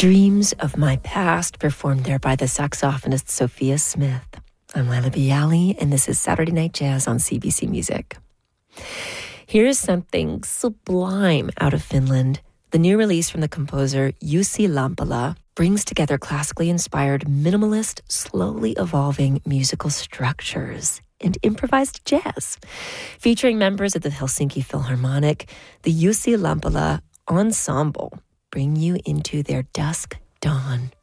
Dreams of My Past, performed there by the saxophonist Sophia Smith. I'm Laila Bialy, and this is Saturday Night Jazz on CBC Music. Here's something sublime out of Finland. The new release from the composer Jussi Lampala brings together classically inspired, minimalist, slowly evolving musical structures and improvised jazz. Featuring members of the Helsinki Philharmonic, the Jussi Lampala Ensemble bring you into their dusk dawn